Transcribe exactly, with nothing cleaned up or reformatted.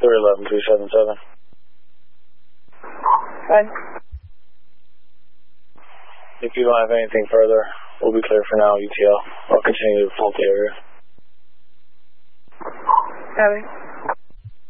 three eleven three seven seven. Fine. If you don't have anything further, we'll be clear for now, U T L. I'll continue to fault the area. Copy.